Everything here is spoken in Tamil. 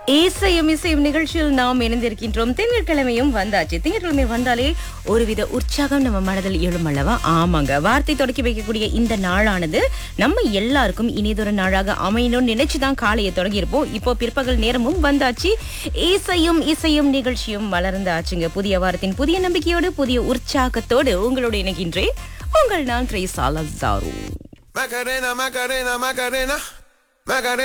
இசையும் இசையும் நிகழ்ச்சியில் நாம் இணைந்திருக்கின்றோம். திங்கட்கிழமையும் வந்தாச்சு. திங்கட்கிழமை வந்தாலே ஒருவித உற்சாகம் நம்ம மனதில் எழும் அல்லவா? ஆமாங்க, வார்த்தை தொடக்கி வைக்கக்கூடிய இந்த நாளானது நம்ம எல்லாருக்கும் இனிதொரு நாளாக அமையணும்னு நினைச்சுதான் காலையை தொடங்கி இருப்போம். இப்போ பிற்பகல் நேரமும் வந்தாச்சு. இசையும் இசையும் நிகழ்ச்சியும் வளர்ந்தாச்சுங்க. புதிய வாரத்தின் புதிய நம்பிக்கையோடு புதிய உற்சாகத்தோடு உங்களோடு இணைகின்றேன். உங்கள் நான் Tresa லஸாரோ. Macarena, Macarena, Macarena, Macarena.